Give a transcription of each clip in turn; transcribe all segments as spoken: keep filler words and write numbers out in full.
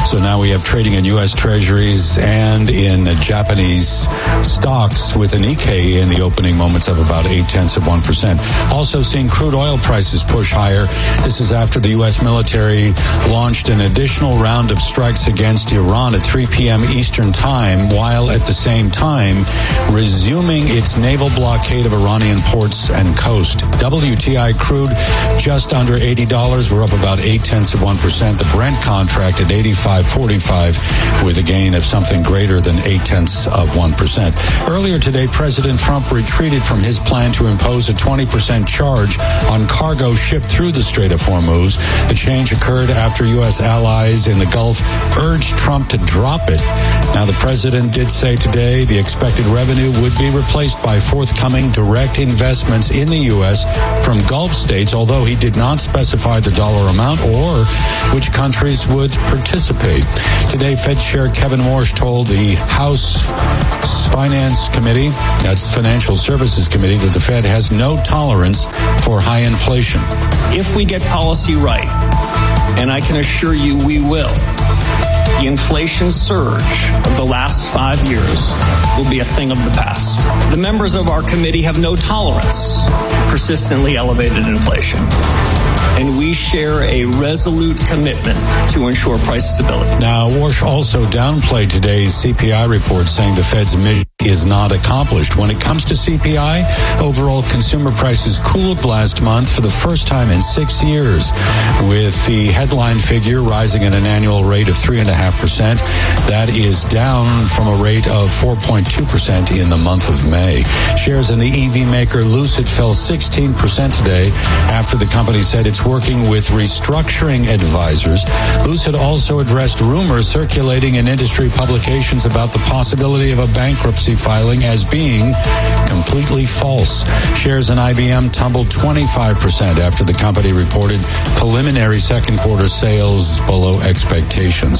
So now we have trading in U S Treasuries and in Japanese stocks, with the Nikkei in the opening moments of about eight tenths of one percent. Also seeing crude oil prices push higher. This is after the U S military launched an additional round of strikes against Iran at three p.m. Eastern Time, while at the same time resuming its naval blockade of Iranian ports and coast. W T I crude just under eighty dollars. We're up about eight tenths of one percent. The Brent contract at eighty-five forty-five with a gain of something greater than eight tenths of one percent. Earlier today, President Trump retreated from his plan to impose a twenty percent charge on cargo shipped through the Strait of Hormuz. The change occurred after U S allies in the Gulf urged Trump to drop it. Now, the president did say today the expected revenue would be replaced by forthcoming direct investments in the U S from Gulf states, although he did not specify the dollar amount or which countries would participate. Today, Fed Chair Kevin Warsh told the House Finance Committee, that's Financial Services Committee, that the Fed has no tolerance for high inflation. If we get policy right, and I can assure you we will, the inflation surge of the last five years will be a thing of the past. The members of our committee have no tolerance for persistently elevated inflation, and we share a resolute commitment to ensure price stability. Now, Warsh also downplayed today's C P I report, saying the Fed's mission is not accomplished. When it comes to C P I, overall consumer prices cooled last month for the first time in six years, with the headline figure rising at an annual rate of three point five percent. That is down from a rate of four point two percent in the month of May. Shares in the E V maker Lucid fell sixteen percent today after the company said it's working with restructuring advisors. Lucid also addressed rumors circulating in industry publications about the possibility of a bankruptcy filing as being completely false. Shares in I B M tumbled twenty-five percent after the company reported preliminary second quarter sales below expectations.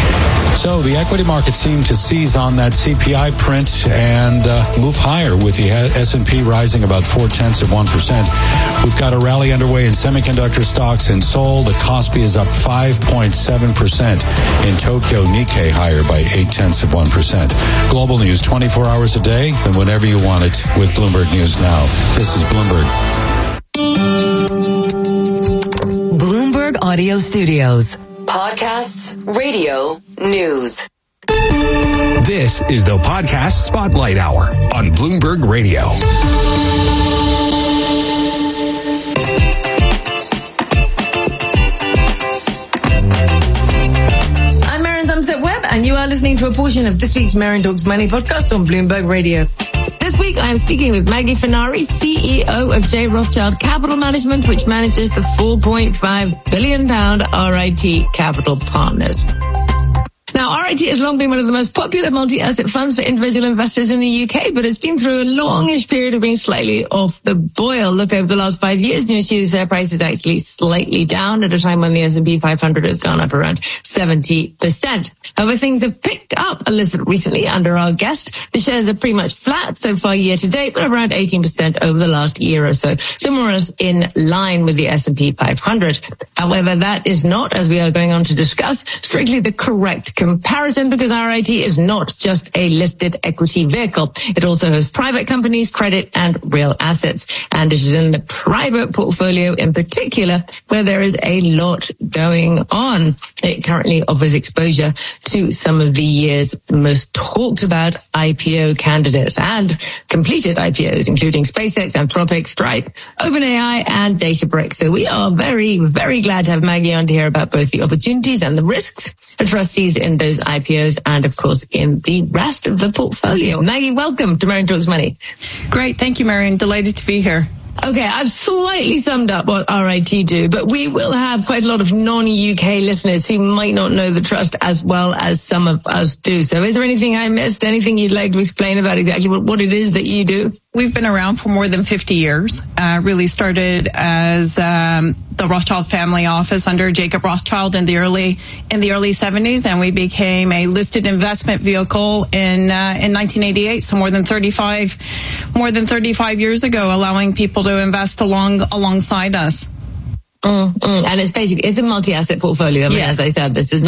So the equity market seemed to seize on that C P I print and uh, move higher, with the S and P rising about four tenths of one percent. We've got a rally underway in semiconductor stocks in Seoul. The Kospi is up five point seven percent. In Tokyo, Nikkei higher by eight tenths of one percent. Global news twenty-four hours a day and whenever you want it with Bloomberg News Now. This is Bloomberg. Bloomberg Audio Studios. Podcasts, radio, news. This is the Podcast Spotlight Hour on Bloomberg Radio. I'm Maren Thumbset-Webb, and you are listening to a portion of this week's Maren Talks Money podcast on Bloomberg Radio. This week, I am speaking with Maggie Fenari, C E O of J. Rothschild Capital Management, which manages the four point five billion pound R I T Capital Partners. Now, R I T has long been one of the most popular multi-asset funds for individual investors in the U K, but it's been through a longish period of being slightly off the boil. Look, over the last five years, and you see the share price is actually slightly down at a time when the S and P five hundred has gone up around seventy percent. However, things have picked up a little recently under our guest. The shares are pretty much flat so far year to date, but around eighteen percent over the last year or so. So more or less in line with the S and P five hundred. However, that is not, as we are going on to discuss, strictly the correct comparison, because R I T is not just a listed equity vehicle. It also has private companies, credit, and real assets. And it is in the private portfolio in particular where there is a lot going on. It currently offers exposure to some of the year's most talked about I P O candidates and completed I P Os, including SpaceX, Anthropic, Stripe, OpenAI, and Databricks. So we are very, very glad to have Maggie on to hear about both the opportunities and the risks for trustees in those I P Os and, of course, in the rest of the portfolio. Maggie, welcome to Maren Talks Money. Great. Thank you, Marion. Delighted to be here. Okay, I've slightly summed up what R I T do, but we will have quite a lot of non-U K listeners who might not know the trust as well as some of us do. So is there anything I missed, anything you'd like to explain about exactly what, what it is that you do? We've been around for more than fifty years. Uh, really started as um, the Rothschild family office under Jacob Rothschild in the early in the early seventies, and we became a listed investment vehicle in uh, in nineteen eighty-eight. So more than thirty-five more than thirty-five years ago, allowing people to invest along alongside us. Mm, mm. And it's basically it's a multi-asset portfolio. I mean, yes. As I said, this is not just listed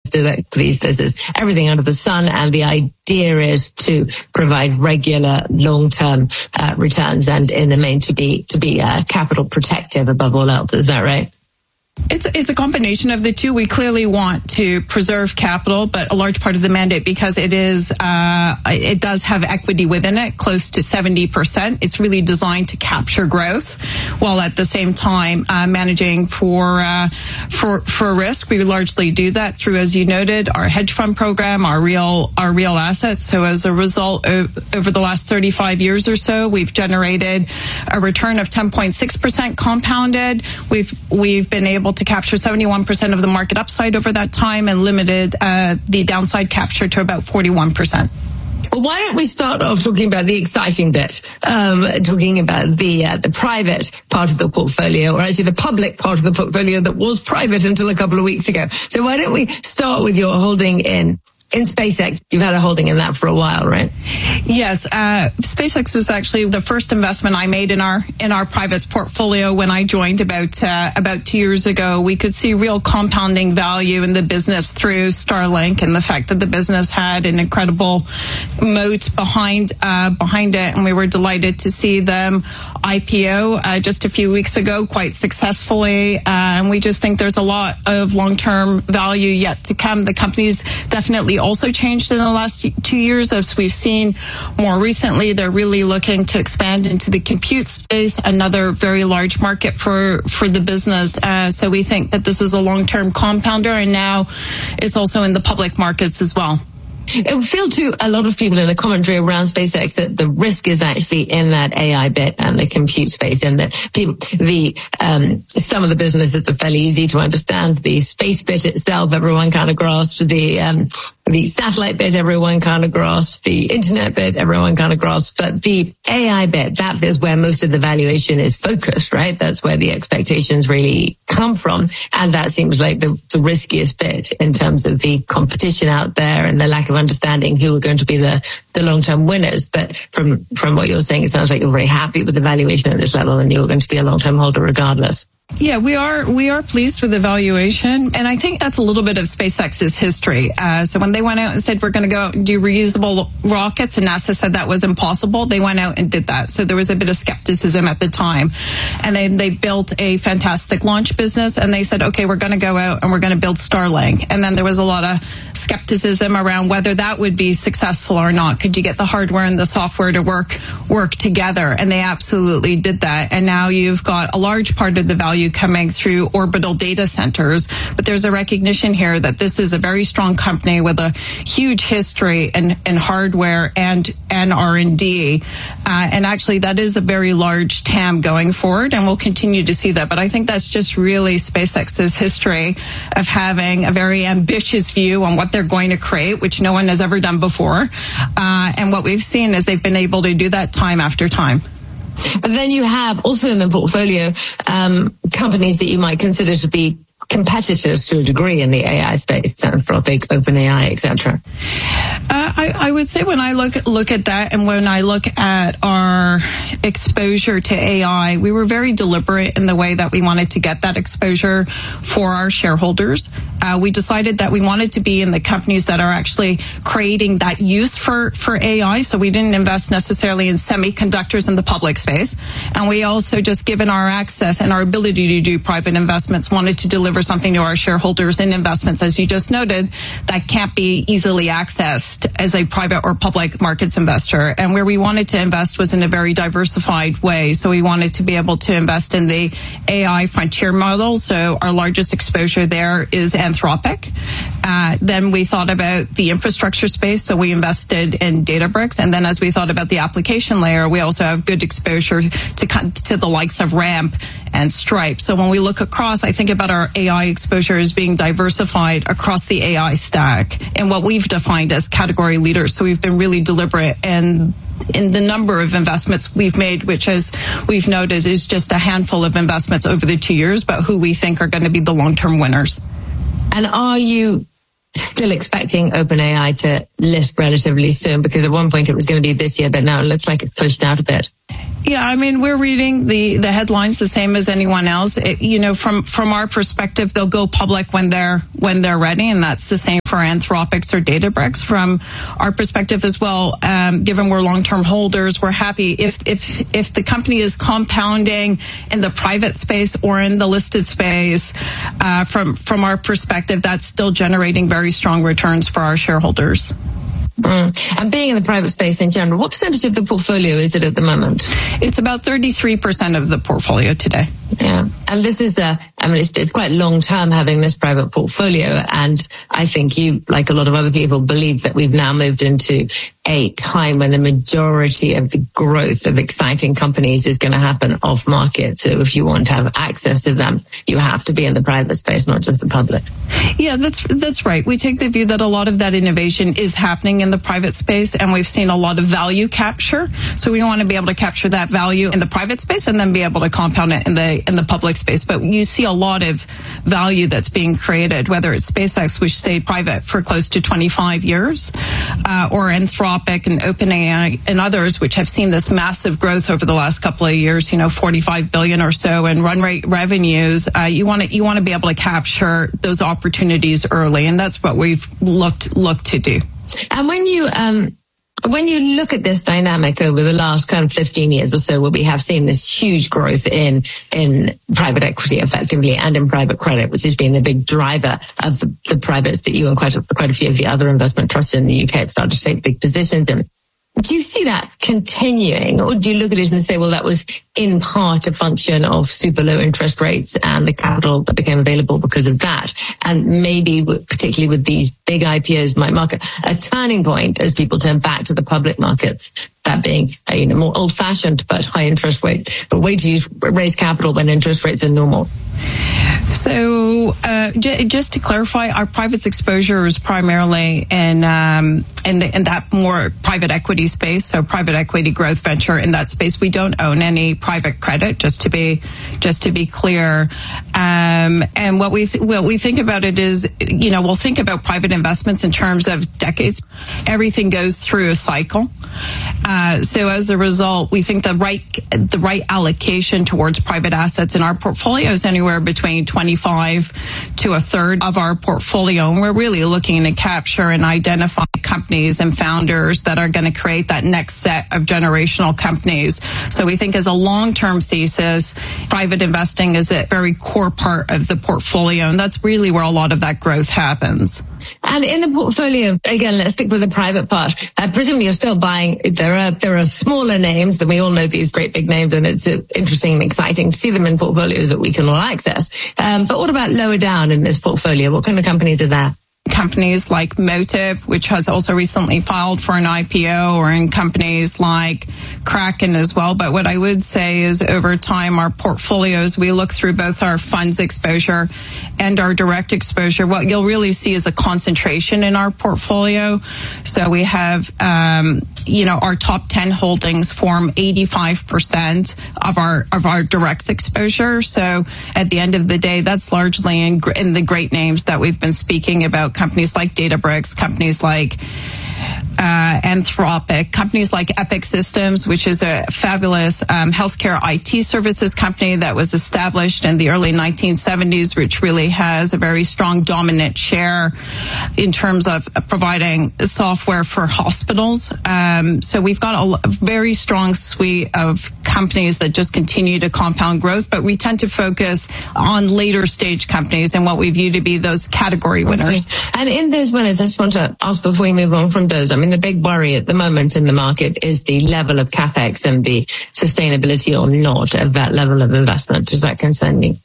listed equities. There's everything under the sun, and the idea is to provide regular long-term uh, returns, and in the main to be to be uh, capital protective above all else. Is that right? It's it's a combination of the two. We clearly want to preserve capital, but a large part of the mandate, because it is uh, it does have equity within it, close to seventy percent. It's really designed to capture growth, while at the same time uh, managing for uh, for for risk. We largely do that through, as you noted, our hedge fund program, our real our real assets. So as a result, of, over the last thirty-five years or so, we've generated a return of ten point six percent compounded. We've we've been able to capture seventy-one percent of the market upside over that time, and limited uh, the downside capture to about forty-one percent. Well, why don't we start off talking about the exciting bit, um, talking about the uh, the private part of the portfolio, or actually the public part of the portfolio that was private until a couple of weeks ago. So why don't we start with your holding in In SpaceX? You've had a holding in that for a while, right? Yes, uh, SpaceX was actually the first investment I made in our in our privates portfolio when I joined about uh, about two years ago. We could see real compounding value in the business through Starlink, and the fact that the business had an incredible moat behind uh, behind it, and we were delighted to see them I P O uh, just a few weeks ago quite successfully. Uh, and we just think there's a lot of long-term value yet to come. The company's definitely also changed in the last two years, as we've seen more recently. They're really looking to expand into the compute space, another very large market for, for the business. Uh, so we think that this is a long-term compounder, and now it's also in the public markets as well. It would feel to a lot of people in the commentary around SpaceX that the risk is actually in that A I bit and the compute space, and that people, the um, some of the businesses are fairly easy to understand. The space bit itself, everyone kind of grasps. The um, the satellite bit, everyone kind of grasps. The internet bit, everyone kind of grasps. But the A I bit, that is where most of the valuation is focused, right? That's where the expectations really come from, and that seems like the, the riskiest bit in terms of the competition out there and the lack of understanding who are going to be the, the long-term winners. But from, from what you're saying, it sounds like you're very happy with the valuation at this level, and you're going to be a long-term holder regardless. Yeah, we are we are pleased with the valuation, and I think that's a little bit of SpaceX's history. Uh, so when they went out and said we're going to go out and do reusable rockets, and NASA said that was impossible, they went out and did that. So there was a bit of skepticism at the time, and they they built a fantastic launch business, and they said, okay, we're going to go out and we're going to build Starlink. And then there was a lot of skepticism around whether that would be successful or not. Could you get the hardware and the software to work work together? And they absolutely did that. And now you've got a large part of the value coming through orbital data centers. But there's a recognition here that this is a very strong company with a huge history in, in hardware and, and R and D. Uh, and actually, that is a very large T A M going forward, and we'll continue to see that. But I think that's just really SpaceX's history of having a very ambitious view on what they're going to create, which no one has ever done before. Uh, and what we've seen is they've been able to do that time after time. But then you have also in the portfolio um, companies that you might consider to be competitors to a degree in the A I space, Anthropic, OpenAI, et cetera. Uh, I, I would say when I look look at that, and when I look at our exposure to A I, we were very deliberate in the way that we wanted to get that exposure for our shareholders. Uh, we decided that we wanted to be in the companies that are actually creating that use for, for A I. So we didn't invest necessarily in semiconductors in the public space. And we also, just given our access and our ability to do private investments, wanted to deliver something to our shareholders in investments, as you just noted, that can't be easily accessed as a private or public markets investor. And where we wanted to invest was in a very diversified way. So we wanted to be able to invest in the A I frontier model. So our largest exposure there is Anthropic. Uh, then we thought about the infrastructure space, so we invested in Databricks. And then as we thought about the application layer, we also have good exposure to to the likes of Ramp and Stripe. So when we look across, I think about our A I exposure as being diversified across the A I stack and what we've defined as category leaders. So we've been really deliberate and in the number of investments we've made, which, as we've noted, is just a handful of investments over the two years, but who we think are going to be the long-term winners. And are you still expecting OpenAI to list relatively soon? Because at one point it was going to be this year, but now it looks like it's pushed out a bit. Yeah, I mean, we're reading the, the headlines the same as anyone else. It, you know, from, from our perspective, they'll go public when they're when they're ready, and that's the same for Anthropic or Databricks. From our perspective as well, um, given we're long-term holders, we're happy if if if the company is compounding in the private space or in the listed space. Uh, from from our perspective, that's still generating very strong returns for our shareholders. Mm. And being in the private space in general, what percentage of the portfolio is it at the moment? It's about thirty-three percent of the portfolio today. Yeah. And this is a, I mean, it's, it's quite long term having this private portfolio. And I think you, like a lot of other people, believe that we've now moved into a time when the majority of the growth of exciting companies is going to happen off market. So if you want to have access to them, you have to be in the private space, not just the public. Yeah, that's, that's right. We take the view that a lot of that innovation is happening in the private space, and we've seen a lot of value capture. So we want to be able to capture that value in the private space and then be able to compound it in the in the public space. But you see a lot of value that's being created, whether it's SpaceX, which stayed private for close to twenty-five years, uh, or Anthropic and OpenAI and others, which have seen this massive growth over the last couple of years, you know, forty-five billion or so in run rate revenues. Uh, you want to, you want to be able to capture those opportunities early. And that's what we've looked, looked to do. And when you, um, When you look at this dynamic over the last kind of fifteen years or so, where we have seen this huge growth in in private equity effectively and in private credit, which has been the big driver of the, the privates that you and quite a, quite a few of the other investment trusts in the U K have started to take big positions in. Do you see that continuing, or do you look at it and say, well, that was in part a function of super low interest rates and the capital that became available because of that, and maybe particularly with these big I P Os might mark a turning point as people turn back to the public markets, that being a you know, more old-fashioned but high interest rate, but way to use, raise capital when interest rates are normal? So, uh, j- just to clarify, our privates exposure is primarily in um, in, the, in that more private equity space. So, private equity growth venture in that space. We don't own any private credit, just to be just to be clear. Um, and what we th- what we think about it is, you know, we'll think about private investments in terms of decades. Everything goes through a cycle. Uh, so, as a result, we think the right the right allocation towards private assets in our portfolio is anywhere between twenty-five to a third of our portfolio. And we're really looking to capture and identify companies and founders that are going to create that next set of generational companies. So we think as a long-term thesis, private investing is a very core part of the portfolio. And that's really where a lot of that growth happens. And in the portfolio, again, let's stick with the private part. Uh, presumably you're still buying, there are there are smaller names than we all know, these great big names, and it's uh, interesting and exciting to see them in portfolios that we can all access. Um, but what about lower down in this portfolio? What kind of companies are there? Companies like Motive, which has also recently filed for an I P O, or in companies like Kraken as well. But what I would say is over time, our portfolios, we look through both our funds exposure and our direct exposure. What you'll really see is a concentration in our portfolio. So we have, um, you know, our top ten holdings form eighty-five percent of our of our direct exposure. So at the end of the day, that's largely in, in the great names that we've been speaking about. Companies like Databricks, companies like uh, Anthropic, companies like Epic Systems, which is a fabulous um, healthcare I T services company that was established in the early nineteen seventies, which really has a very strong dominant share in terms of providing software for hospitals. Um, so we've got a, a very strong suite of companies that just continue to compound growth, but we tend to focus on later stage companies and what we view to be those category winners. Okay. And in those winners, I just want to ask before we move on from those, I mean, the big worry at the moment in the market is the level of capex and the sustainability or not of that level of investment. Does that concern you?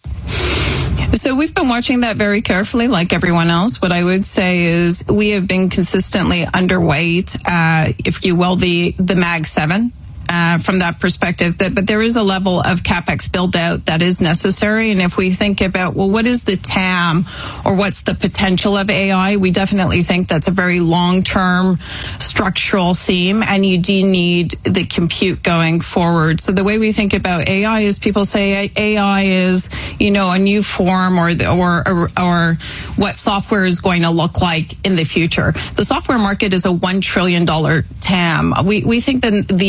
So we've been watching that very carefully, like everyone else. What I would say is we have been consistently underweight, uh, if you will, the, the Mag seven. Uh, from that perspective, that, but there is a level of capex build out that is necessary. And if we think about, well, what is the T A M or what's the potential of A I, we definitely think that's a very long-term structural theme, and you do need the compute going forward. So the way we think about A I is people say A I is, you know, a new form or, the, or, or, or what software is going to look like in the future. The software market is a one trillion dollars T A M. We, we think that the evolution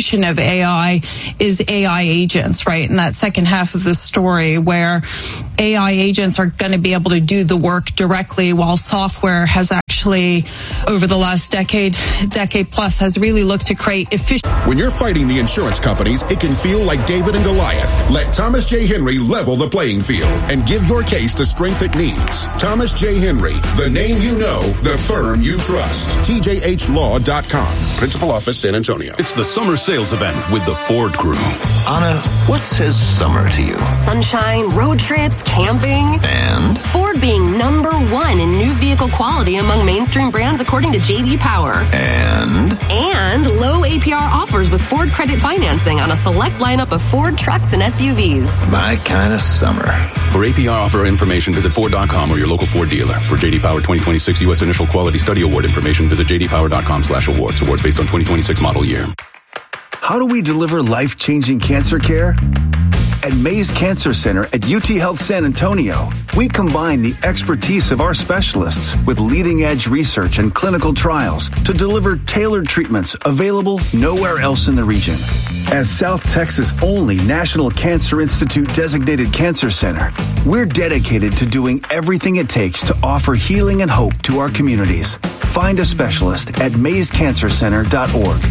evolution of A I is A I agents, right? In that second half of the story where A I agents are going to be able to do the work directly while software has actually, over the last decade, decade plus, has really looked to create efficient. When you're fighting the insurance companies, it can feel like David and Goliath. Let Thomas J. Henry level the playing field and give your case the strength it needs. Thomas J. Henry, the name you know, the firm you trust. T J H law dot com. Principal Office, San Antonio. It's the summer sales event with the Ford Crew. Anna, what says summer to you? Sunshine, road trips, camping. And? Ford being number one in new vehicle quality among mainstream brands according to J D Power. And? And low A P R offers with Ford credit financing on a select lineup of Ford trucks and S U Vs. My kind of summer. For A P R offer information, visit Ford dot com or your local Ford dealer. For J D Power twenty twenty-six U S Initial Quality Study Award information, visit J D Power dot com slash awards. Awards based on twenty twenty-six model year. How do we deliver life-changing cancer care? At Mays Cancer Center at U T Health San Antonio, we combine the expertise of our specialists with leading-edge research and clinical trials to deliver tailored treatments available nowhere else in the region. As South Texas' only National Cancer Institute designated cancer center, we're dedicated to doing everything it takes to offer healing and hope to our communities. Find a specialist at mays cancer center dot org.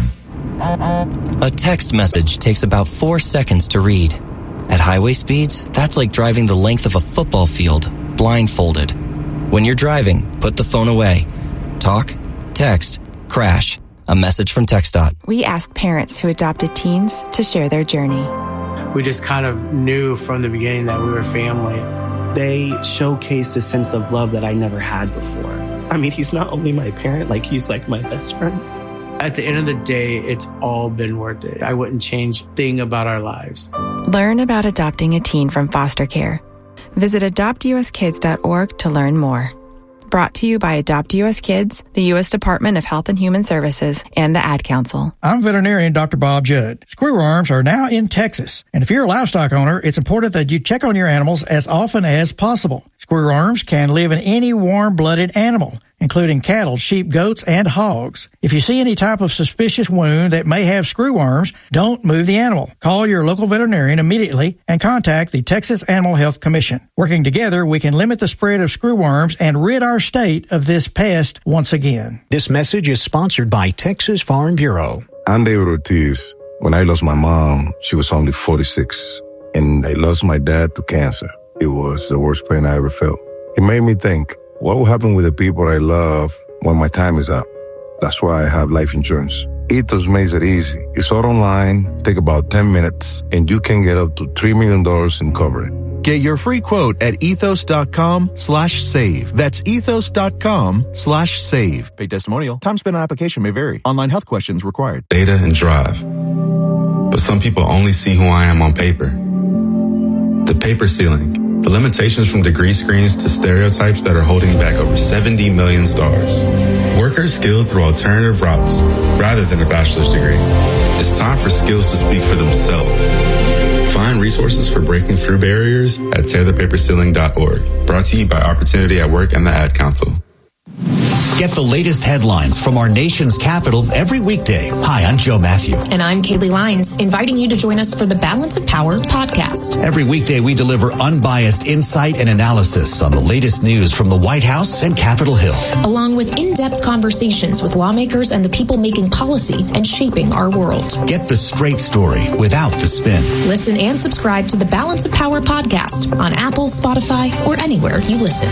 A text message takes about four seconds to read. At highway speeds, that's like driving the length of a football field, blindfolded. When you're driving, put the phone away. Talk, text, crash. A message from TxDOT. We asked parents who adopted teens to share their journey. We just kind of knew from the beginning that we were family. They showcased a sense of love that I never had before. I mean, he's not only my parent, like he's like my best friend. At the end of the day, it's all been worth it. I wouldn't change a thing about our lives. Learn about adopting a teen from foster care. Visit adopt U S kids dot org to learn more. Brought to you by Adopt U S Kids, the U S Department of Health and Human Services, and the Ad Council. I'm veterinarian Doctor Bob Judd. Screwworms are now in Texas, and if you're a livestock owner, it's important that you check on your animals as often as possible. Screwworms can live in any warm-blooded animal, including cattle, sheep, goats, and hogs. If you see any type of suspicious wound that may have screwworms, don't move the animal. Call your local veterinarian immediately and contact the Texas Animal Health Commission. Working together, we can limit the spread of screwworms and rid our state of this pest once again. This message is sponsored by Texas Farm Bureau. I'm David Ortiz. When I lost my mom, she was only forty-six, and I lost my dad to cancer. It was the worst pain I ever felt. It made me think, what will happen with the people I love when my time is up? That's why I have life insurance. Ethos makes it easy. It's all online, take about ten minutes, and you can get up to three million dollars in coverage. Get your free quote at ethos.com slash save. That's ethos.com slash save. Paid testimonial. Time spent on application may vary. Online health questions required. Data and drive. But some people only see who I am on paper. The paper ceiling. The limitations from degree screens to stereotypes that are holding back over seventy million stars. Workers skilled through alternative routes rather than a bachelor's degree. It's time for skills to speak for themselves. Find resources for breaking through barriers at tear the paper ceiling dot org. Brought to you by Opportunity at Work and the Ad Council. Get the latest headlines from our nation's capital every weekday. Hi, I'm Joe Matthew. And I'm Kaylee Lyons, inviting you to join us for the Balance of Power podcast. Every weekday, we deliver unbiased insight and analysis on the latest news from the White House and Capitol Hill. Along with in-depth conversations with lawmakers and the people making policy and shaping our world. Get the straight story without the spin. Listen and subscribe to the Balance of Power podcast on Apple, Spotify, or anywhere you listen.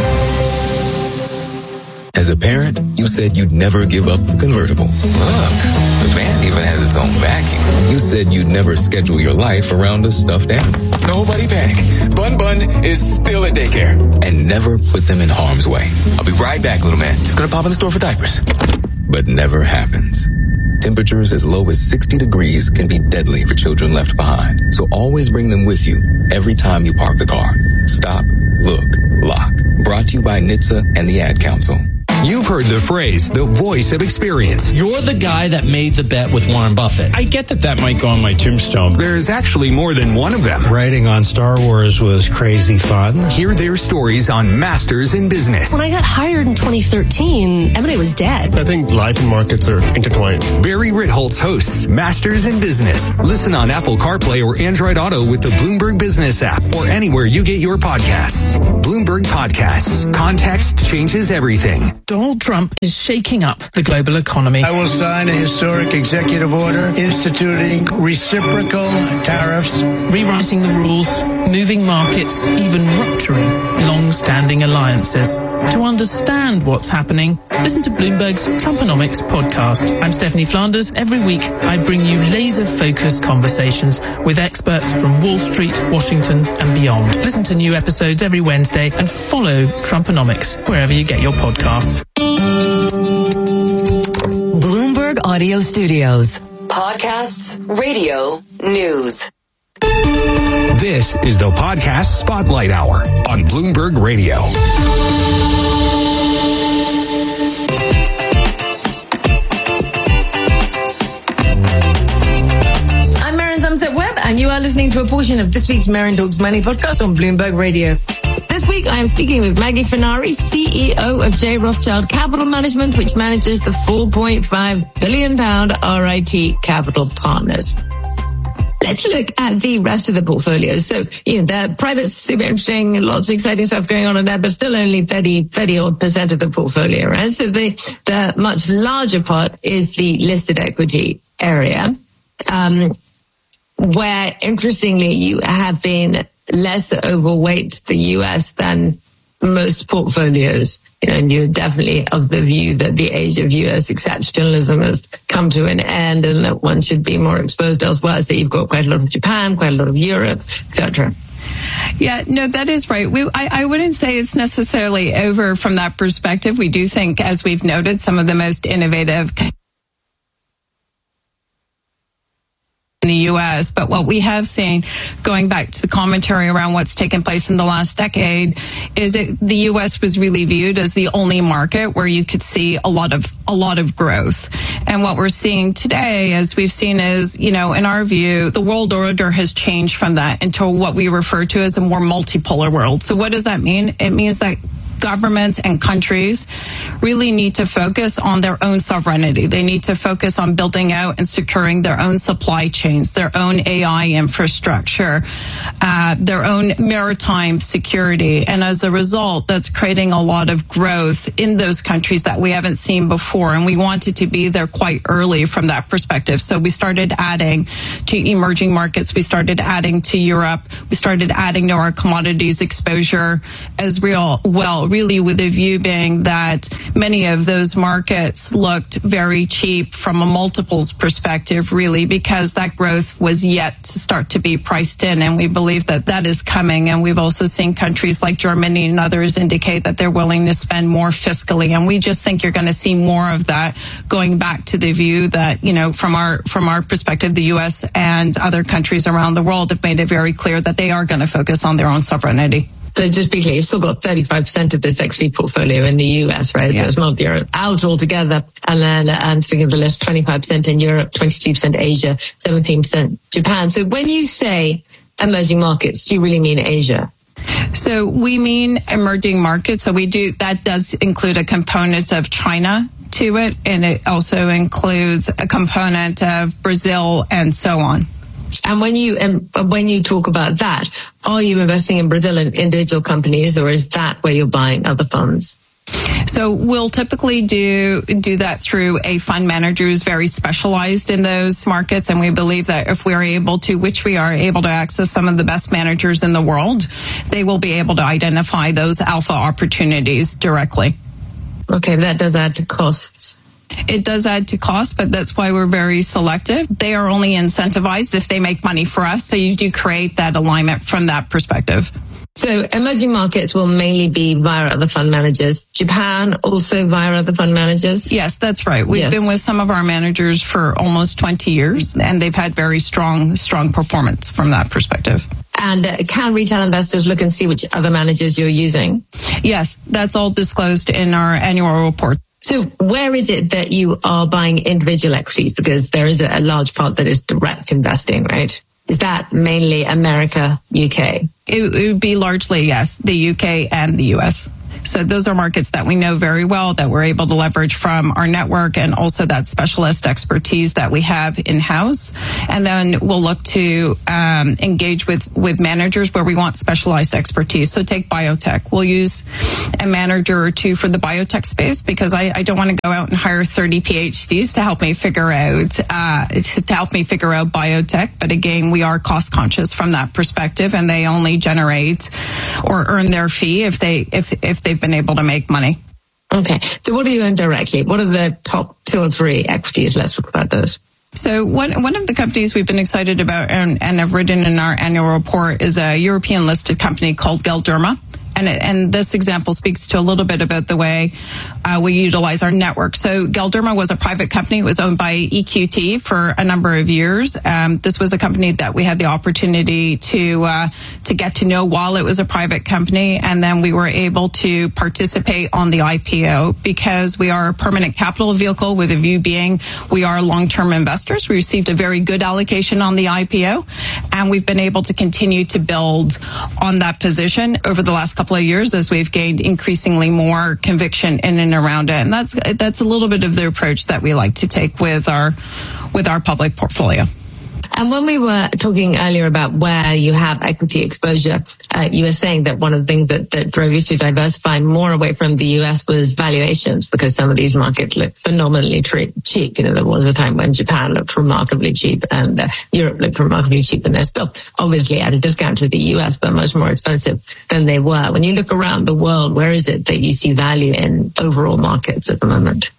As a parent, you said you'd never give up the convertible. Look, the van even has its own vacuum. You said you'd never schedule your life around a stuffed animal. Nobody panic. Bun Bun is still at daycare. And never put them in harm's way. I'll be right back, little man. Just gonna pop in the store for diapers. But never happens. Temperatures as low as sixty degrees can be deadly for children left behind. So always bring them with you every time you park the car. Stop, look, lock. Brought to you by N H T S A and the Ad Council. You've heard The phrase, the voice of experience. You're the guy that made the bet with Warren Buffett. I get that that might go on my tombstone. There's actually more than one of them. Writing on Star Wars was crazy fun. Hear their stories on Masters in Business. When I got hired in twenty thirteen, M and A was dead. I think life and markets are intertwined. Barry Ritholtz hosts Masters in Business. Listen on Apple CarPlay or Android Auto with the Bloomberg Business app or anywhere you get your podcasts. Bloomberg Podcasts. Context changes everything. Donald Trump is shaking up the global economy. I will sign a historic executive order instituting reciprocal tariffs, rewriting the rules, moving markets, even rupturing long-standing alliances. To understand what's happening, listen to Bloomberg's Trumponomics podcast. I'm Stephanie Flanders. Every week, I bring you laser-focused conversations with experts from Wall Street, Washington, and beyond. Listen to new episodes every Wednesday and follow Trumponomics wherever you get your podcasts. Bloomberg Audio Studios. Podcasts, radio, news. This is the Podcast Spotlight Hour on Bloomberg Radio. I'm Marian Thumbset-Webb, and you are listening to a portion of this week's Marian Talks Money podcast on Bloomberg Radio. This week, I am speaking with Maggie Fenari, C E O of J. Rothschild Capital Management, which manages the four point five billion pound R I T Capital Partners. Let's look at the rest of the portfolio. So, you know, the private's super interesting, lots of exciting stuff going on in there, but still only thirty, thirty odd percent of the portfolio, right? So the, the much larger part is the listed equity area, um, where interestingly you have been less overweight the U S than most portfolios. You know, and you're definitely of the view that the age of U S exceptionalism has come to an end and that one should be more exposed elsewhere. So you've got quite a lot of Japan, quite a lot of Europe, et cetera. Yeah, no, that is right. We, I, I wouldn't say it's necessarily over from that perspective. We do think, as we've noted, some of the most innovative in the U S, but what we have seen, going back to the commentary around what's taken place in the last decade, is that the U S was really viewed as the only market where you could see a lot of a lot of growth. And what we're seeing today, as we've seen, is, you know, in our view, the world order has changed from that into what we refer to as a more multipolar world. So what does that mean? It means that governments and countries really need to focus on their own sovereignty. They need to focus on building out and securing their own supply chains, their own A I infrastructure, uh, their own maritime security. And as a result, that's creating a lot of growth in those countries that we haven't seen before. And we wanted to be there quite early from that perspective. So we started adding to emerging markets. We started adding to Europe. We started adding to our commodities exposure as real well. Really with a view being that many of those markets looked very cheap from a multiples perspective, really, because that growth was yet to start to be priced in. And we believe that that is coming. And we've also seen countries like Germany and others indicate that they're willing to spend more fiscally. And we just think you're going to see more of that, going back to the view that, you know, from our from our perspective, the U S and other countries around the world have made it very clear that they are going to focus on their own sovereignty. So just be clear, you've still got thirty-five percent of this equity portfolio in the U S, right? Yeah. So it's not Europe out altogether. And then, and sticking to the list, twenty-five percent in Europe, twenty-two percent Asia, seventeen percent Japan. So when you say emerging markets, do you really mean Asia? So we mean emerging markets. So we do, that does include a component of China to it. And it also includes a component of Brazil and so on. And when you um, when you talk about that, are you investing in Brazil in individual companies, or is that where you're buying other funds? So we'll typically do do that through a fund manager who's very specialized in those markets. And we believe that if we're able to, which we are able to access some of the best managers in the world, they will be able to identify those alpha opportunities directly. Okay, that does add to costs. It does add to cost, but that's why we're very selective. They are only incentivized if they make money for us. So you do create that alignment from that perspective. So emerging markets will mainly be via other fund managers. Japan also via other fund managers? Yes, that's right. We've yes. been with some of our managers for almost twenty years, and they've had very strong, strong performance from that perspective. And uh, can retail investors look and see which other managers you're using? Yes, that's all disclosed in our annual report. So where is it that you are buying individual equities? Because there is a large part that is direct investing, right? Is that mainly America, U K? It, it would be largely, yes, the U K and the U S. So those are markets that we know very well, that we're able to leverage from our network and also that specialist expertise that we have in-house. And then we'll look to um, engage with, with managers where we want specialized expertise. So take biotech. We'll use a manager or two for the biotech space because I, I don't want to go out and hire thirty PhDs to help me figure out, uh, to help me figure out biotech. But again, we are cost conscious from that perspective, and they only generate or earn their fee if they, if, if they they've been able to make money. Okay. So what do you own directly? What are the top two or three equities? Let's talk about those. So one one of the companies we've been excited about and, and have written in our annual report is a European listed company called Galderma. And, and this example speaks to a little bit about the way uh, we utilize our network. So Galderma was a private company. It was owned by E Q T for a number of years. Um, this was a company that we had the opportunity to uh, to get to know while it was a private company. And then we were able to participate on the I P O because we are a permanent capital vehicle with a view being we are long-term investors. We received a very good allocation on the I P O, and we've been able to continue to build on that position over the last couple of years as we've gained increasingly more conviction in and around it. And that's that's a little bit of the approach that we like to take with our with our public portfolio. And when we were talking earlier about where you have equity exposure, uh, you were saying that one of the things that, that drove you to diversify more away from the U S was valuations, because some of these markets look phenomenally tre- cheap. You know, there was a time when Japan looked remarkably cheap and uh, Europe looked remarkably cheap, and they're still obviously at a discount to the U S, but much more expensive than they were. When you look around the world, where is it that you see value in overall markets at the moment?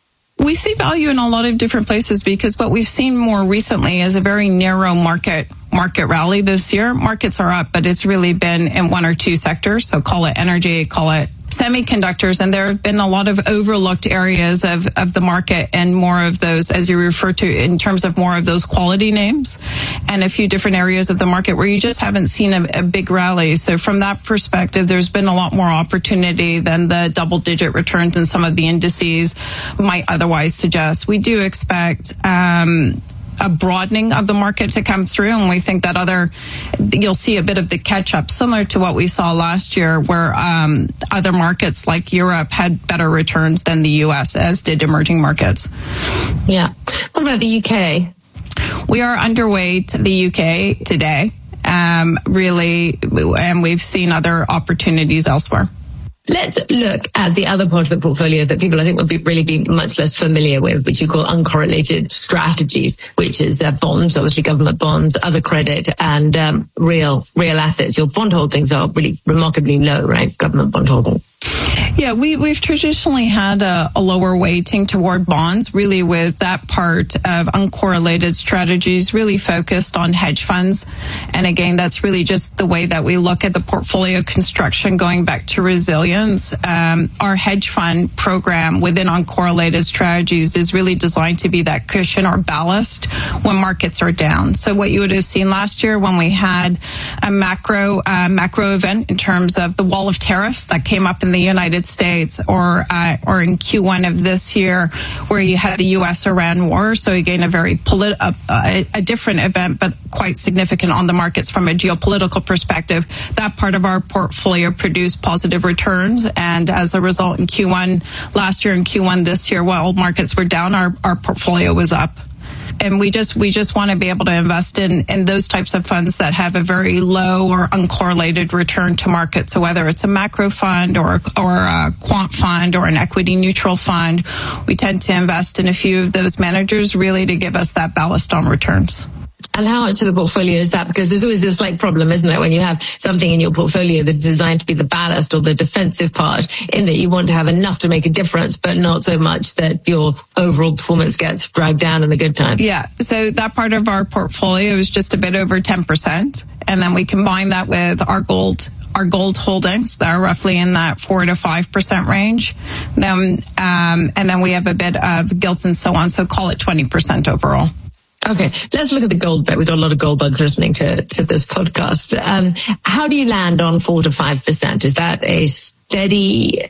We see value in a lot of different places because what we've seen more recently is a very narrow market market rally this year. Markets are up, but it's really been in one or two sectors. So call it energy, call it semiconductors, and there have been a lot of overlooked areas of, of the market and more of those, as you refer to, in terms of more of those quality names and a few different areas of the market where you just haven't seen a, a big rally. So from that perspective, there's been a lot more opportunity than the double-digit returns in some of the indices might otherwise suggest. We do expect um a broadening of the market to come through, and we think that other you'll see a bit of the catch up similar to what we saw last year where um other markets like Europe had better returns than the U S, as did emerging markets. Yeah. What about the U K? We are underweight the U K today, um really, and we've seen other opportunities elsewhere. Let's look at the other part of the portfolio that people I think will be really be much less familiar with, which you call uncorrelated strategies, which is uh, bonds, obviously government bonds, other credit, and um, real real assets. Your bond holdings are really remarkably low, right? Government bond holding. Yeah, we, we've traditionally had a, a lower weighting toward bonds, really with that part of uncorrelated strategies really focused on hedge funds. And again, that's really just the way that we look at the portfolio construction going back to resilience. Um, our hedge fund program within uncorrelated strategies is really designed to be that cushion or ballast when markets are down. So what you would have seen last year when we had a macro, uh, macro event in terms of the wall of tariffs that came up in the United States, or uh, or in Q one of this year, where you had the U S Iran war. So again, a very polit- a, a, a different event, but quite significant on the markets from a geopolitical perspective. That part of our portfolio produced positive returns, and as a result, in Q one last year and Q one this year, while markets were down, our our portfolio was up. And we just we just want to be able to invest in, in those types of funds that have a very low or uncorrelated return to market. So whether it's a macro fund or or a quant fund or an equity neutral fund, we tend to invest in a few of those managers really to give us that ballast on returns. And how much of the portfolio is that? Because there's always this slight problem, isn't there, when you have something in your portfolio that's designed to be the ballast or the defensive part, in that you want to have enough to make a difference, but not so much that your overall performance gets dragged down in the good times. Yeah. So that part of our portfolio is just a bit over ten percent. And then we combine that with our gold our gold holdings that are roughly in that four to five percent range. Then, um, and then we have a bit of gilts and so on. So call it twenty percent overall. Okay, let's look at the gold bet. We've got a lot of gold bugs listening to, to this podcast. Um, how do you land on four to five percent? Is that a steady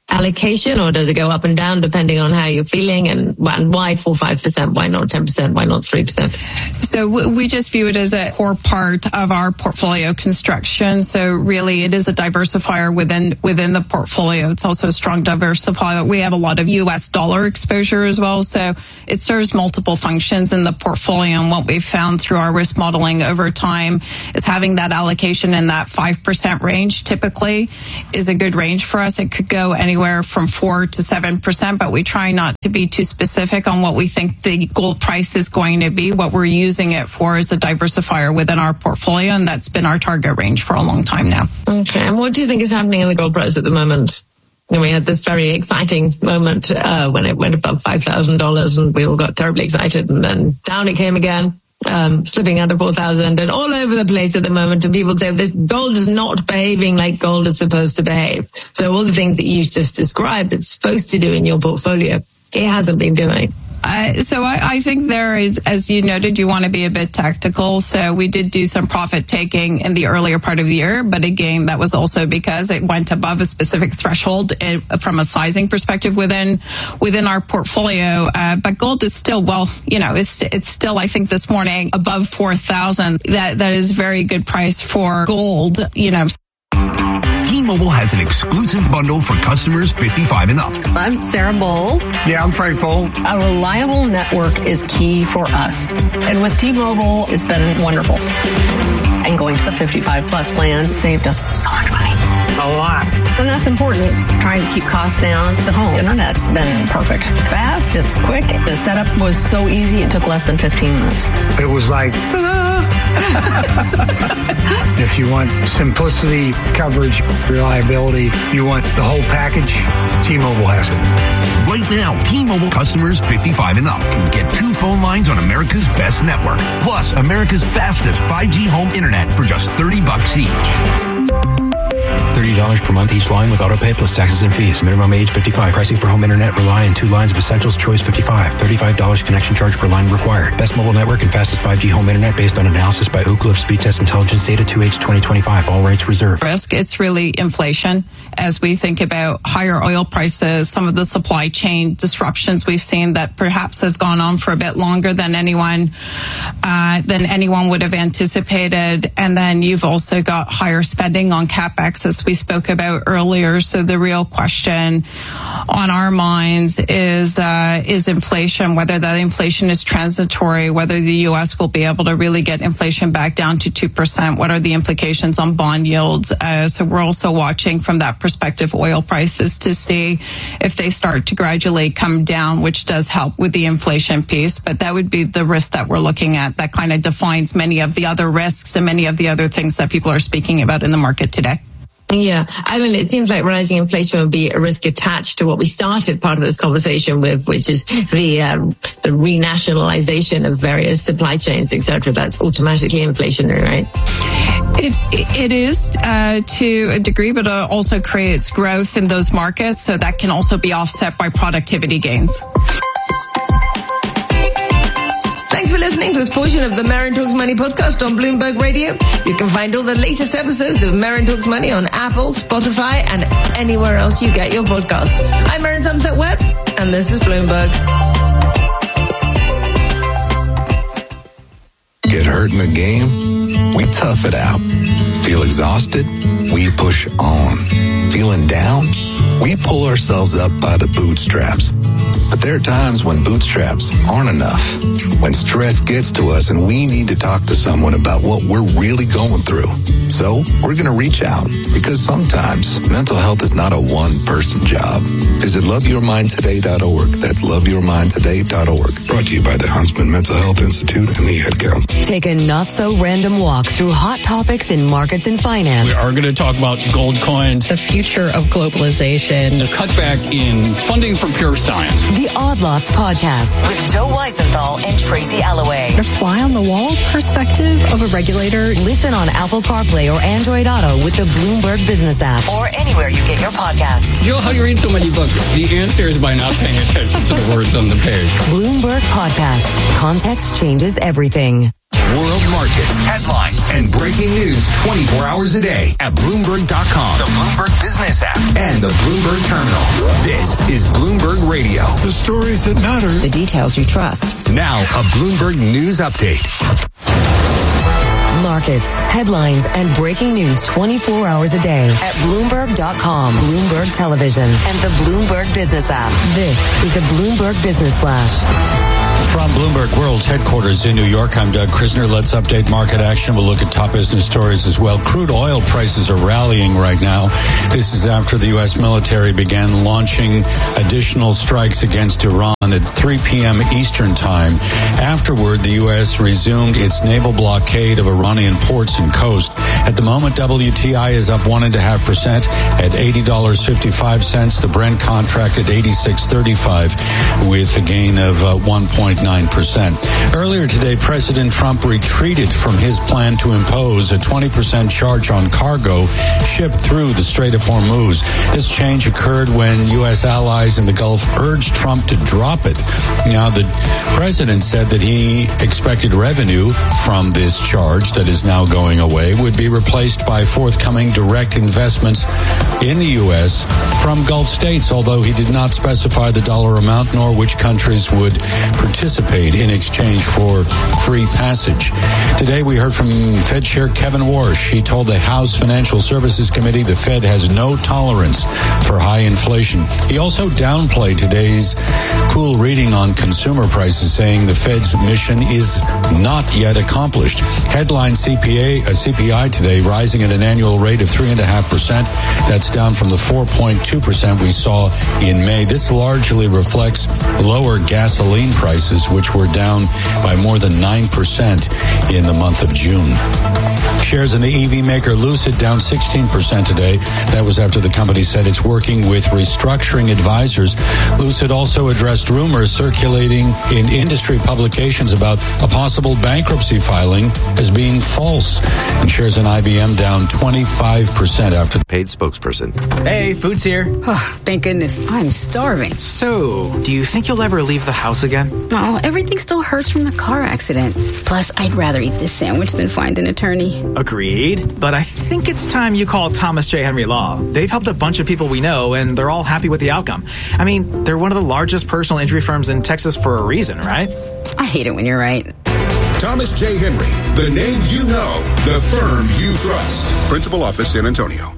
allocation, or does it go up and down depending on how you're feeling? And why four, five percent? Why not ten percent? Why not three percent? So we just view it as a core part of our portfolio construction. So really it is a diversifier within within the portfolio. It's also a strong diversifier. We have a lot of U S dollar exposure as well. So it serves multiple functions in the portfolio. And what we've found through our risk modeling over time is having that allocation in that five percent range typically is a good range for us. It could go anywhere from four to seven percent, but we try not to be too specific on what we think the gold price is going to be. What we're using it for is a diversifier within our portfolio, and that's been our target range for a long time now. Okay, and what do you think is happening in the gold price at the moment? And we had this very exciting moment uh, when it went above five thousand dollars, and we all got terribly excited, and then down it came again. Um, slipping under four thousand and all over the place at the moment. And people say this gold is not behaving like gold is supposed to behave. So all the things that you just described it's supposed to do in your portfolio, it hasn't been doing. Uh, so I, I think there is, as you noted, you want to be a bit tactical. So we did do some profit taking in the earlier part of the year. But again, that was also because it went above a specific threshold it, from a sizing perspective within within our portfolio. Uh, but gold is still, well, you know, it's it's still, I think this morning, above four thousand. That That is very good price for gold, you know. T-Mobile has an exclusive bundle for customers fifty-five and up. I'm Sarah Bowl. Yeah, I'm Frank Bowl. A reliable network is key for us. And with T-Mobile, it's been wonderful. And going to the fifty-five plus plan saved us so much money. A lot. And that's important. Trying to keep costs down. The home internet's been perfect. It's fast. It's quick. The setup was so easy. It took less than fifteen minutes. It was like... If you want simplicity, coverage, reliability, you want the whole package, T-Mobile has it. Right now, T-Mobile customers fifty-five and up can get two phone lines on America's best network, plus America's fastest five G home internet for just thirty bucks each. thirty dollars per month each line with autopay plus taxes and fees. Minimum age fifty-five. Pricing for home internet rely on two lines of Essentials Choice fifty-five. thirty-five dollars connection charge per line required. Best mobile network and fastest five G home internet based on analysis by Ookla of Speed Test Intelligence Data two H twenty twenty-five. All rates reserved. Risk, it's really inflation. As we think about higher oil prices, some of the supply chain disruptions we've seen that perhaps have gone on for a bit longer than anyone uh, than anyone would have anticipated. And then you've also got higher spending on CapEx, as we spoke about earlier. So the real question on our minds is uh, is inflation, whether that inflation is transitory, whether the U S will be able to really get inflation back down to two percent. What are the implications on bond yields? Uh, so we're also watching from that perspective oil prices to see if they start to gradually come down, which does help with the inflation piece. But that would be the risk that we're looking at that kind of defines many of the other risks and many of the other things that people are speaking about in the market today. Yeah, I mean, it seems like rising inflation would be a risk attached to what we started part of this conversation with, which is the, uh, the renationalization of various supply chains, et cetera. That's automatically inflationary, right? It, it is uh, to a degree, but it also creates growth in those markets. So that can also be offset by productivity gains. Thanks for listening to this portion of the Marin Talks Money podcast on Bloomberg Radio. You can find all the latest episodes of Marin Talks Money on Apple, Spotify, and anywhere else you get your podcasts. I'm Marin Sunset Webb, and this is Bloomberg. Get hurt in the game? We tough it out. Feel exhausted? We push on. Feeling down? We pull ourselves up by the bootstraps. But there are times when bootstraps aren't enough. When stress gets to us and we need to talk to someone about what we're really going through. So we're going to reach out because sometimes mental health is not a one-person job. Visit love your mind today dot org. That's love your mind today dot org. Brought to you by the Huntsman Mental Health Institute and the Ad Council. Take a not-so-random walk through hot topics in markets and finance. We are going to talk about gold coins, the future of globalization, the cutback in funding for pure science. The Odd Lots Podcast with Joe Weisenthal and Tracy Alloway. The fly-on-the-wall perspective of a regulator. Listen on Apple CarPlay or Android Auto with the Bloomberg Business app or anywhere you get your podcasts. Joe, how do you read so many books? The answer is by not paying attention to the words on the page. Bloomberg Podcasts. Context changes everything. World markets, headlines, and breaking news twenty-four hours a day at Bloomberg dot com, the Bloomberg Business app, and the Bloomberg Terminal. This is Bloomberg Radio. The stories that matter. The details you trust. Now, a Bloomberg News Update. Markets, headlines, and breaking news twenty-four hours a day at Bloomberg dot com, Bloomberg Television, and the Bloomberg Business app. This is a Bloomberg Business Flash. From Bloomberg World's headquarters in New York, I'm Doug Krisner. Let's update market action. We'll look at top business stories as well. Crude oil prices are rallying right now. This is after the U S military began launching additional strikes against Iran at three p.m. Eastern Time. Afterward, the U S resumed its naval blockade of Iranian ports and coast. At the moment, W T I is up one point five percent at eighty dollars and fifty-five cents. The Brent contract at eighty-six thirty-five with a gain of uh, one point nine percent. Earlier today, President Trump retreated from his plan to impose a twenty percent charge on cargo shipped through the Strait of Hormuz. This change occurred when U S allies in the Gulf urged Trump to drop it. Now, the president said that he expected revenue from this charge that is now going away would be replaced by forthcoming direct investments in the U S from Gulf states, although he did not specify the dollar amount nor which countries would participate in exchange for free passage. Today, we heard from Fed Chair Kevin Warsh. He told the House Financial Services Committee the Fed has no tolerance for high inflation. He also downplayed today's cool reading on consumer prices, saying the Fed's mission is not yet accomplished. Headline C P A, uh, C P I today rising at an annual rate of three point five percent. That's down from the four point two percent we saw in May. This largely reflects lower gasoline prices, which were down by more than nine percent in the month of June. Shares in the E V maker Lucid down sixteen percent today. That was after the company said it's working with restructuring advisors. Lucid also addressed rumors circulating in industry publications about a possible bankruptcy filing as being false. And shares in I B M down twenty-five percent after the paid spokesperson. Hey, food's here. Oh, thank goodness. I'm starving. So, do you think you'll ever leave the house again? No, everything still hurts from the car accident. Plus, I'd rather eat this sandwich than find an attorney. Agreed, but I think it's time you call Thomas J. Henry Law. They've helped a bunch of people we know, and they're all happy with the outcome. I mean, they're one of the largest personal injury firms in Texas for a reason, right? I hate it when you're right. Thomas J. Henry, the name you know, the firm you trust. Principal office, San Antonio.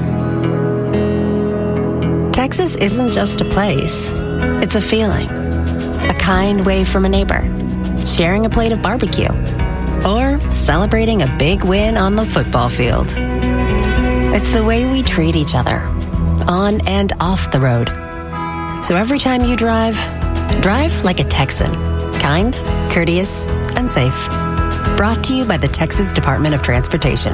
Texas isn't just a place. It's a feeling. A kind wave from a neighbor. Sharing a plate of barbecue. Or celebrating a big win on the football field. It's the way we treat each other, on and off the road. So every time you drive, drive like a Texan. Kind, courteous, and safe. Brought to you by the Texas Department of Transportation.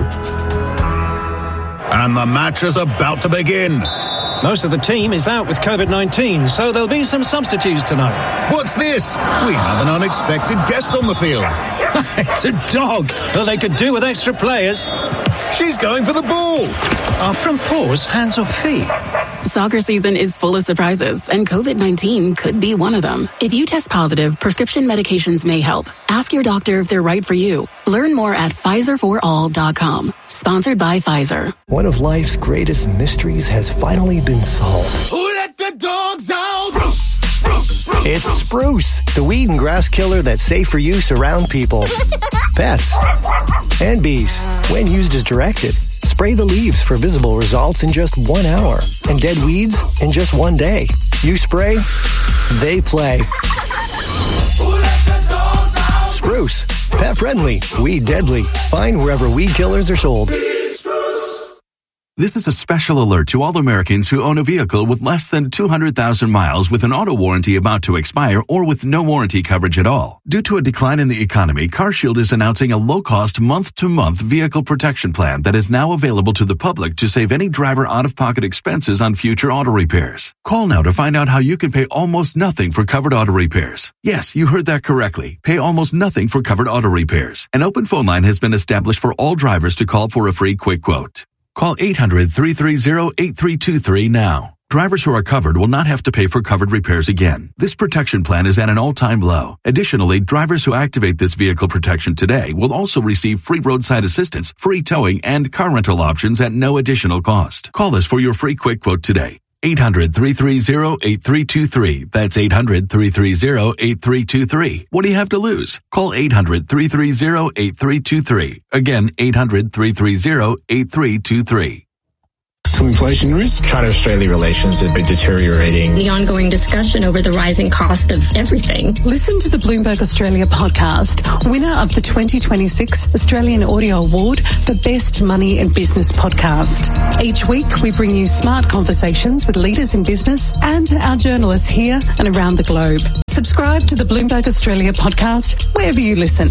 And the match is about to begin. Most of the team is out with COVID nineteen, so there'll be some substitutes tonight. What's this? We have an unexpected guest on the field. It's a dog. Well, they could do with extra players. She's going for the ball. Our front paws, hands or feet? Soccer season is full of surprises, and COVID nineteen could be one of them. If you test positive, prescription medications may help. Ask your doctor if they're right for you. Learn more at Pfizer for all dot com. Sponsored by Pfizer. One of life's greatest mysteries has finally been solved. Who let the dogs out? Spruce, spruce, spruce. It's Spruce, the weed and grass killer that's safe for use around people, pets, and bees. When used as directed, spray the leaves for visible results in just one hour and dead weeds in just one day. You spray, they play. Spruce, pet friendly, weed deadly. Find wherever weed killers are sold. This is a special alert to all Americans who own a vehicle with less than two hundred thousand miles with an auto warranty about to expire or with no warranty coverage at all. Due to a decline in the economy, CarShield is announcing a low-cost month-to-month vehicle protection plan that is now available to the public to save any driver out-of-pocket expenses on future auto repairs. Call now to find out how you can pay almost nothing for covered auto repairs. Yes, you heard that correctly. Pay almost nothing for covered auto repairs. An open phone line has been established for all drivers to call for a free quick quote. Call eight hundred, three three zero, eight three two three now. Drivers who are covered will not have to pay for covered repairs again. This protection plan is at an all-time low. Additionally, drivers who activate this vehicle protection today will also receive free roadside assistance, free towing, and car rental options at no additional cost. Call us for your free quick quote today. eight hundred, three three zero, eight three two three. That's eight hundred, three three zero, eight three two three. What do you have to lose? Call eight hundred, three three zero, eight three two three. Again, eight hundred, three three zero, eight three two three. Some inflation risk. China-Australia relations have been deteriorating. The ongoing discussion over the rising cost of everything. Listen to the Bloomberg Australia podcast, winner of the twenty twenty-six Australian Audio Award for Best Money and Business Podcast. Each week, we bring you smart conversations with leaders in business and our journalists here and around the globe. Subscribe to the Bloomberg Australia podcast wherever you listen.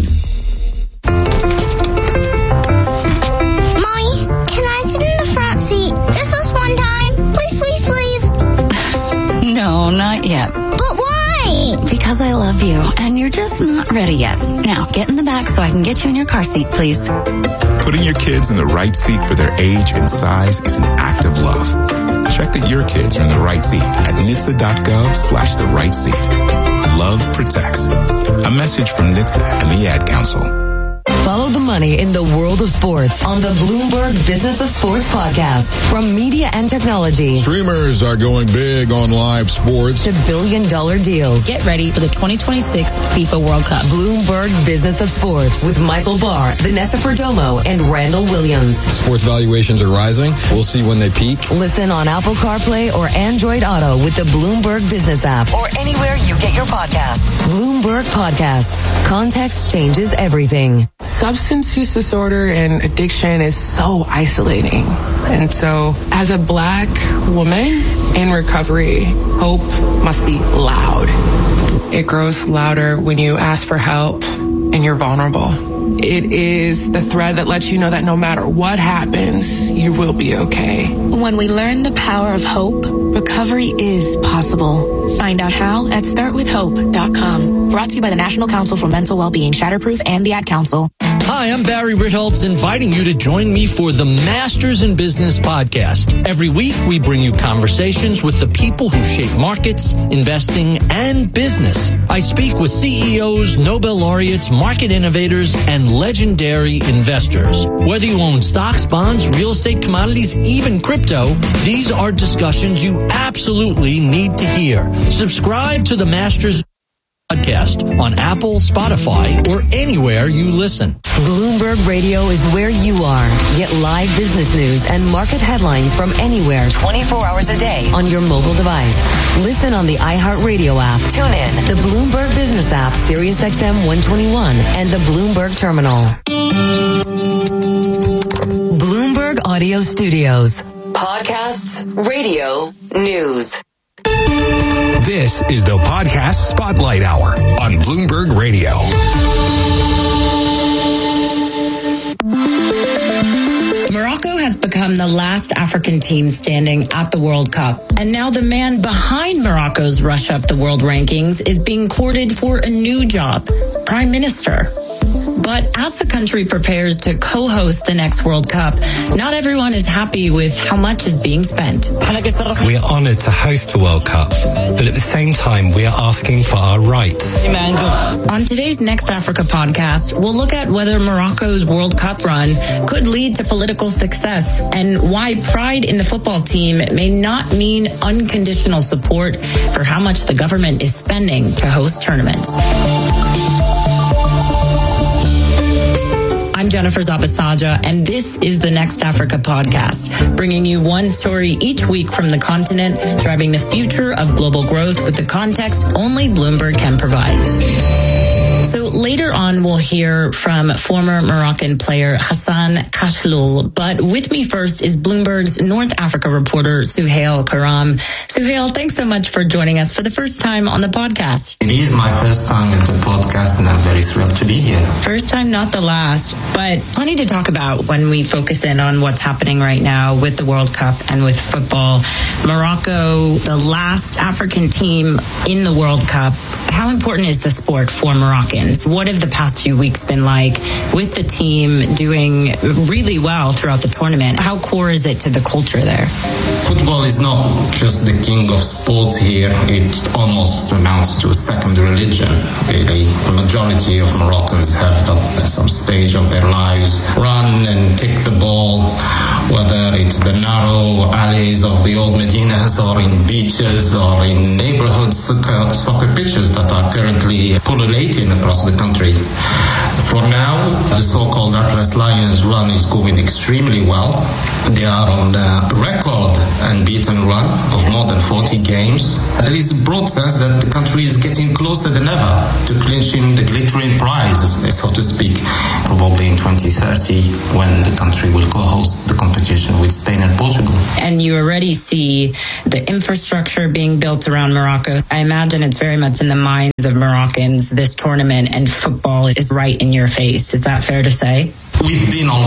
No, not yet. But why? Because I love you, and you're just not ready yet. Now, get in the back so I can get you in your car seat, please. Putting your kids in the right seat for their age and size is an act of love. Check that your kids are in the right seat at N H T S A dot gov slash the right seat. Love protects. A message from N H T S A and the Ad Council. Follow the money in the world of sports on the Bloomberg Business of Sports podcast. From media and technology. Streamers are going big on live sports. To billion dollar deals. Get ready for the twenty twenty-six FIFA World Cup. Bloomberg Business of Sports with Michael Barr, Vanessa Perdomo, and Randall Williams. Sports valuations are rising. We'll see when they peak. Listen on Apple CarPlay or Android Auto with the Bloomberg Business app or anywhere you get your podcasts. Bloomberg Podcasts. Context changes everything. Substance use disorder and addiction is so isolating. And so as a Black woman in recovery, hope must be loud. It grows louder when you ask for help and you're vulnerable. It is the thread that lets you know that no matter what happens, you will be okay. When we learn the power of hope, recovery is possible. Find out how at start with hope dot com. Brought to you by the National Council for Mental Wellbeing, Shatterproof, and the Ad Council. Hi, I'm Barry Ritholtz, inviting you to join me for the Masters in Business podcast. Every week, we bring you conversations with the people who shape markets, investing, and business. I speak with C E Os, Nobel laureates, market innovators, and legendary investors. Whether you own stocks, bonds, real estate, commodities, even crypto, these are discussions you absolutely need to hear. Subscribe to the Masters podcast on Apple, Spotify, or anywhere you listen. Bloomberg Radio is where you are. Get live business news and market headlines from anywhere twenty-four hours a day on your mobile device. Listen on the iHeartRadio app. Tune in the Bloomberg Business app, Sirius X M one twenty-one, and the Bloomberg Terminal. Bloomberg Audio Studios. Podcasts, radio, news. This is the Podcast Spotlight Hour on Bloomberg Radio. Morocco has become the last African team standing at the World Cup. And now the man behind Morocco's rush up the world rankings is being courted for a new job, Prime Minister. But as the country prepares to co-host the next World Cup, not everyone is happy with how much is being spent. We are honoured to host the World Cup, but at the same time, we are asking for our rights. On today's Next Africa podcast, we'll look at whether Morocco's World Cup run could lead to political success and why pride in the football team may not mean unconditional support for how much the government is spending to host tournaments. I'm Jennifer Zabasaja, and this is the Next Africa podcast, bringing you one story each week from the continent, driving the future of global growth with the context only Bloomberg can provide. So later on, we'll hear from former Moroccan player Hassan Khachloul. But with me first is Bloomberg's North Africa reporter, Suhail Karam. Suhail, thanks so much for joining us for the first time on the podcast. It is my first time at the podcast, and I'm very thrilled to be here. First time, not the last, but plenty to talk about when we focus in on what's happening right now with the World Cup and with football. Morocco, the last African team in the World Cup. How important is the sport for Moroccan Moroccans. What have the past few weeks been like with the team doing really well throughout the tournament? How core is it to the culture there? Football is not just the king of sports here. It almost amounts to a second religion, really. The majority of Moroccans have at some stage of their lives run and kick the ball, whether it's the narrow alleys of the old Medinas or in beaches or in neighborhood soccer, soccer pitches that are currently pullulating across the country. For now, the so-called Atlas Lions run is going extremely well. They are on a record unbeaten run of more than forty games. There is a broad sense that the country is getting closer than ever to clinching the glittering prize, so to speak, probably in twenty thirty when the country will co-host the competition with Spain and Portugal. And you already see the infrastructure being built around Morocco. I imagine it's very much in the minds of Moroccans, this tournament, and football is right in your face. Is that fair to say? We've been on